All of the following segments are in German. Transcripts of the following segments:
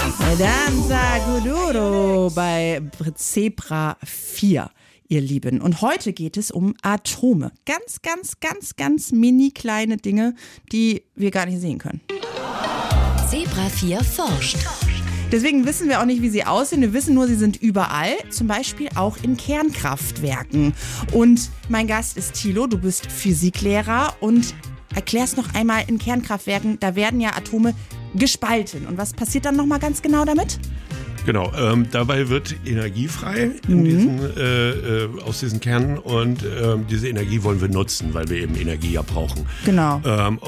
Danza Kuduro bei Zebra 4, ihr Lieben. Und heute geht es um Atome. Ganz mini kleine Dinge, die wir gar nicht sehen können. Zebra 4 forscht. Deswegen wissen wir auch nicht, wie sie aussehen. Wir wissen nur, sie sind überall, zum Beispiel auch in Kernkraftwerken. Und mein Gast ist Thilo, du bist Physiklehrer und erklärst noch einmal, in Kernkraftwerken, da werden ja Atome gespalten. Und was passiert dann nochmal ganz genau damit? Genau, dabei wird Energie frei aus diesen Kernen und diese Energie wollen wir nutzen, weil wir eben Energie ja brauchen. Genau.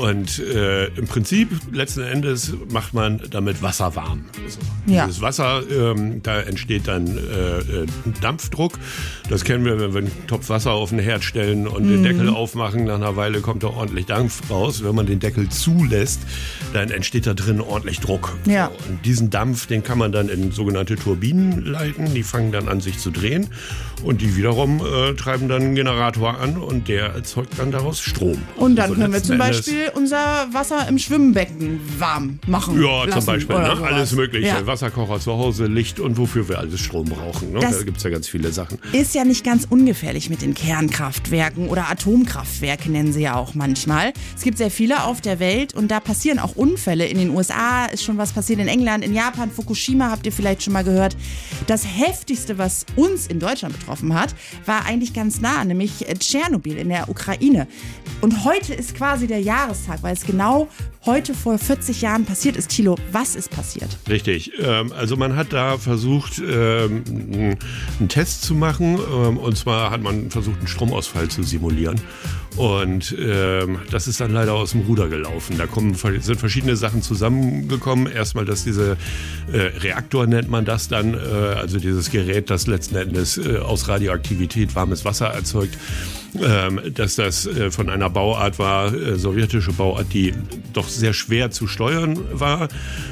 Im Prinzip, letzten Endes, macht man damit Wasser warm. Also, ja. Dieses Wasser, da entsteht dann Dampfdruck. Das kennen wir, wenn wir einen Topf Wasser auf den Herd stellen und den Deckel aufmachen. Nach einer Weile kommt da ordentlich Dampf raus. Wenn man den Deckel zulässt, dann entsteht da drin ordentlich Druck. Ja. So, und diesen Dampf, den kann man dann in sogenannte Turbinen leiten, die fangen dann an sich zu drehen und die wiederum treiben dann einen Generator an und der erzeugt dann daraus Strom. Und dann können wir zum Beispiel unser Wasser im Schwimmbecken warm machen. Ja, lassen, zum Beispiel, ne? Alles mögliche. Ja. Wasserkocher zu Hause, Licht und wofür wir alles Strom brauchen. Ne? Da gibt es ja ganz viele Sachen. Ist ja nicht ganz ungefährlich mit den Kernkraftwerken oder Atomkraftwerke nennen sie ja auch manchmal. Es gibt sehr viele auf der Welt und da passieren auch Unfälle. In den USA ist schon was passiert, in England, in Japan, Fukushima habt ihr vielleicht schon mal gehört. Das Heftigste, was uns in Deutschland betroffen hat, war eigentlich ganz nah, nämlich Tschernobyl in der Ukraine. Und heute ist quasi der Jahrestag, weil es genau heute vor 40 Jahren passiert ist. Thilo, was ist passiert? Richtig. Also man hat da versucht, einen Test zu machen. Und zwar hat man versucht, einen Stromausfall zu simulieren. Und das ist dann leider aus dem Ruder gelaufen. Da sind verschiedene Sachen zusammengekommen. Erstmal, dass diese Reaktor nennt man das dann, also dieses Gerät, das letzten Endes aus Radioaktivität warmes Wasser erzeugt, dass das von einer Bauart war, sowjetische Bauart, die doch sehr schwer zu steuern war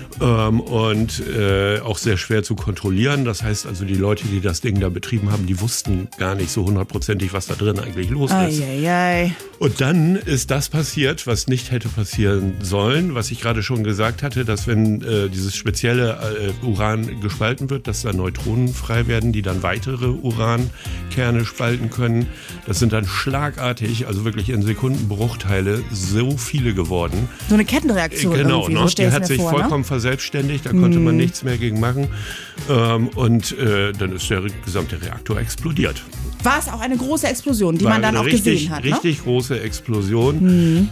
und auch sehr schwer zu kontrollieren. Das heißt also, die Leute, die das Ding da betrieben haben, die wussten gar nicht so hundertprozentig, was da drin eigentlich los ist. Und dann ist das passiert, was nicht hätte passieren sollen, was ich gerade schon gesagt hatte, dass wenn dieses spezielle Uran gespalten wird, dass da Neutronen frei werden, die dann weitere Urankerne spalten können. Das sind dann schlagartig, also wirklich in Sekundenbruchteile, so viele geworden. So eine Kettenreaktion. Genau, ne? Die hat sich vollkommen verselbstständigt, da konnte man nichts mehr gegen machen. Und dann ist der gesamte Reaktor explodiert. War es auch eine große Explosion, die man dann auch gesehen hat? Richtig große Explosion.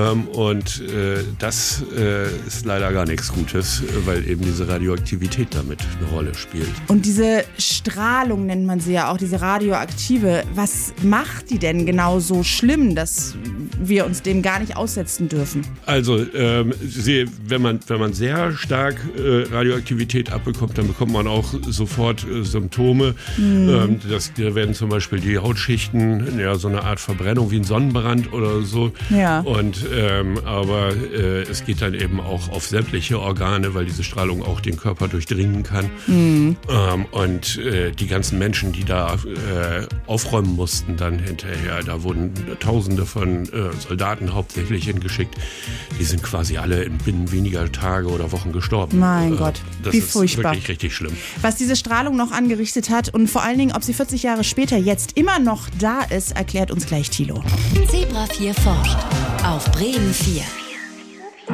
Das ist leider gar nichts Gutes, weil eben diese Radioaktivität damit eine Rolle spielt. Und diese Strahlung nennt man sie ja auch, diese radioaktive. Was macht die denn genau so schlimm, dass wir uns dem gar nicht aussetzen dürfen? Also, wenn man sehr stark Radioaktivität abbekommt, dann bekommt man auch sofort Symptome. Da werden zum Beispiel die Hautschichten, ja, so eine Art Verbrennung wie ein Sonnenbrand oder so. Ja. Aber es geht dann eben auch auf sämtliche Organe, weil diese Strahlung auch den Körper durchdringen kann. Die ganzen Menschen, die da aufräumen mussten dann hinterher, da wurden Tausende von Soldaten hauptsächlich hingeschickt. Die sind quasi alle binnen weniger Tage oder Wochen gestorben. Mein Gott, wie furchtbar. Das ist wirklich richtig schlimm. Was diese Strahlung noch angerichtet hat und vor allen Dingen, ob sie 40 Jahre später jetzt immer noch da ist, erklärt uns gleich Thilo. Zebra 4 forscht auf Bremen 4.